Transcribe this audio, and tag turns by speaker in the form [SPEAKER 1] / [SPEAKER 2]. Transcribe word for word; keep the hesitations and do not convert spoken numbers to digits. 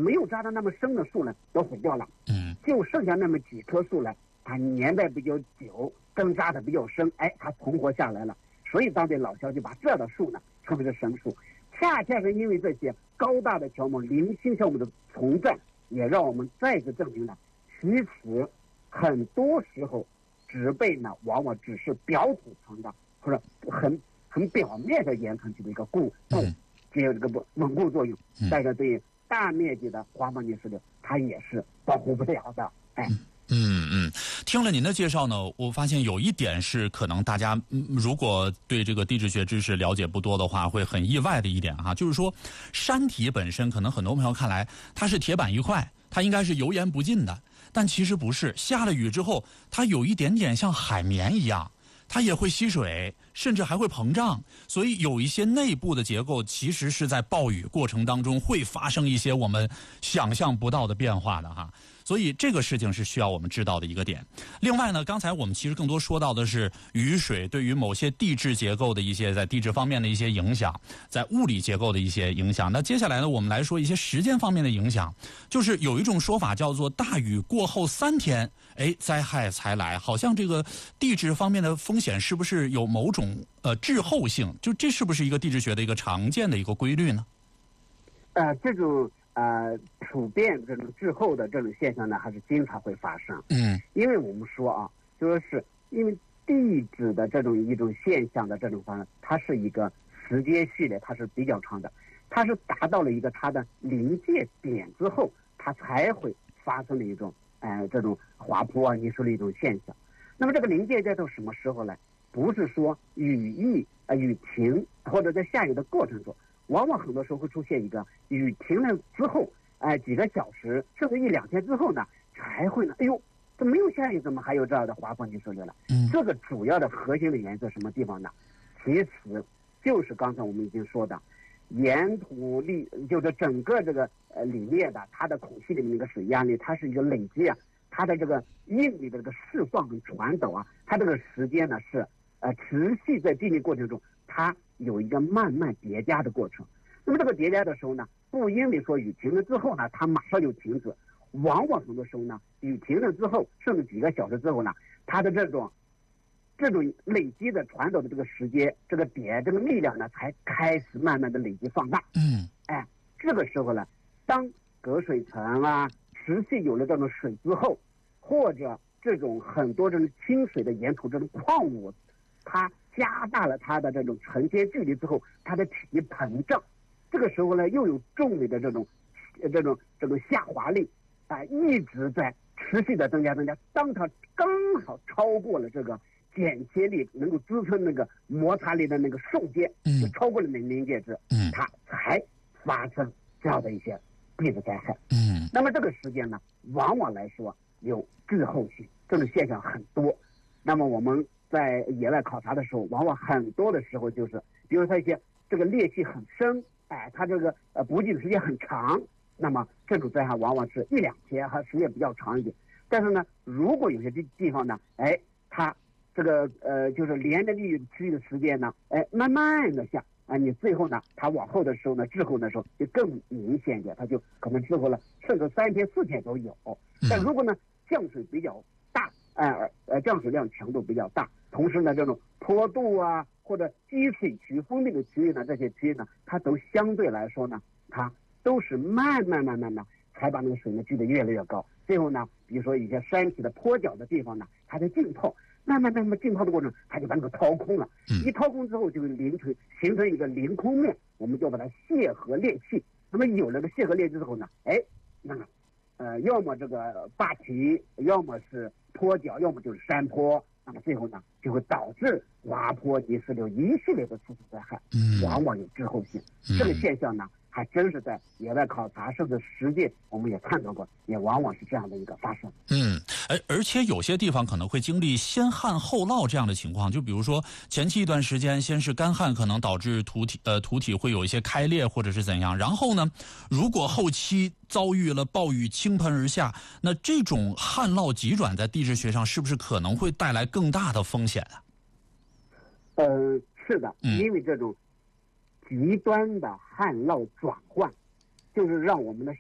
[SPEAKER 1] 没有扎的那么深的树呢都毁掉了，嗯，就剩下那么几棵树呢，它年代比较久，根扎的比较深，哎，它存活下来了。所以当地老乡就把这样的树呢称为是神树。恰恰是因为这些高大的乔木、零星乔木的存在，也让我们再次证明了，其实很多时候植被呢，往往只是表土层的，或者很很表面的岩层级的一个固固，只有这个不稳固作用，但是对大面积的花岗岩石榴，它也是保护不了的，哎。
[SPEAKER 2] 嗯嗯，听了您的介绍呢，我发现有一点是可能大家、嗯、如果对这个地质学知识了解不多的话，会很意外的一点哈，就是说山体本身可能很多朋友看来它是铁板一块，它应该是油盐不进的，但其实不是，下了雨之后，它有一点点像海绵一样。它也会吸水，甚至还会膨胀，所以有一些内部的结构其实是在暴雨过程当中会发生一些我们想象不到的变化的哈。所以这个事情是需要我们知道的一个点。另外呢，刚才我们其实更多说到的是雨水对于某些地质结构的一些在地质方面的一些影响，在物理结构的一些影响。那接下来呢，我们来说一些时间方面的影响，就是有一种说法叫做大雨过后三天，哎，灾害才来，好像这个地质方面的风险是不是有某种呃滞后性？就这是不是一个地质学的一个常见的一个规律呢？
[SPEAKER 1] 呃，这种呃普遍这种滞后的这种现象呢，还是经常会发生。嗯，因为我们说啊，就说是因为地质的这种一种现象的这种方式，它是一个时间序列，它是比较长的，它是达到了一个它的临界点之后，它才会发生的一种呃这种滑坡啊、泥石的一种现象。那么这个临界在到什么时候呢？不是说雨意啊、呃、雨停或者在下雨的过程中，往往很多时候会出现一个雨停了之后，哎、呃、几个小时甚至一两天之后呢，才会呢，哎呦，怎么没有下雨？怎么还有这样的滑坡泥石流了？嗯，这个主要的核心的原因在什么地方呢？其实就是刚才我们已经说的，岩土力，就是整个这个呃里面的它的孔隙里面那个水压力，它是一个累积啊。它的这个应力的这个释放跟传导啊，它这个时间呢是呃持续在地力过程中，它有一个慢慢叠加的过程。那么这个叠加的时候呢，不因为说雨停了之后呢，它马上就停止，往往很多时候呢，雨停了之后，甚至几个小时之后呢，它的这种这种累积的传导的这个时间，这个点这个力量呢，才开始慢慢的累积放大。嗯，哎，这个时候呢，当隔水层啊。持续有了这种水之后，或者这种很多这种清水的岩土这种矿物，它加大了它的这种承接距离之后，它的体积膨胀，这个时候呢又有重力的这种这种这种下滑力啊、呃、一直在持续的增加增加，当它刚好超过了这个剪切力能够支撑那个摩擦力的那个瞬间，就超过了那临界值，它才发生这样的一些地质灾害。嗯，那么这个时间呢，往往来说有滞后性，这种现象很多。那么我们在野外考察的时候，往往很多的时候就是，比如说一些这个裂隙很深，哎，它这个呃补给的时间很长，那么这种灾害往往是一两天，还时间比较长一点。但是呢，如果有些地地方呢，哎，它这个呃就是连着地区的时间呢，哎，慢慢的下。啊，你最后呢，它往后的时候呢，滞后的时候就更明显一点，它就可能滞后了，甚至三天四天都有。但如果呢降水比较大，呃呃降水量强度比较大，同时呢这种坡度啊或者积水区、封闭的区域呢，这些区域呢，它都相对来说呢，它都是慢慢慢慢的才把那个水呢聚得越来越高。最后呢，比如说一些山体的坡脚的地方呢，它在浸泡。慢慢慢慢浸泡的过程，它就把那个掏空了。嗯、一掏空之后，就形成形成一个凌空面，我们就把它泄河裂隙。那么有了个泄河裂隙之后呢，哎，那么呃，要么这个坝体，要么是坡脚，要么就是山坡。那么最后呢，就会导致滑坡、泥石流一系列的次次灾害，嗯、往往有滞后性。嗯、这个现象呢，还真是在野外考察甚至实践，我们也看到过，也往往是这样的一个发生。
[SPEAKER 2] 嗯，而而且有些地方可能会经历先旱后涝这样的情况，就比如说前期一段时间先是干旱，可能导致土体呃土体会有一些开裂或者是怎样，然后呢，如果后期遭遇了暴雨倾盆而下，那这种旱涝急转在地质学上是不是可能会带来更大的风险啊？
[SPEAKER 1] 呃，是的，因为这种极端的旱涝转换，就是让我们的